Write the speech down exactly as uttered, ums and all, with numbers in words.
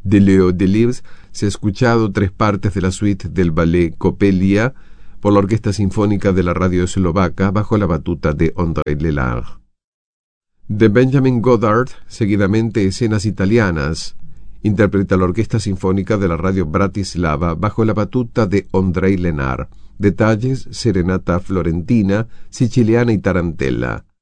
de Leo Delibes se ha escuchado tres partes de la suite del ballet Coppelia por la Orquesta Sinfónica de la Radio Eslovaca bajo la batuta de André Lelard. De Benjamin Godard, seguidamente escenas italianas, interpreta la Orquesta Sinfónica de la Radio Bratislava bajo la batuta de André Lelard. Detalles: serenata florentina, siciliana y tarantella.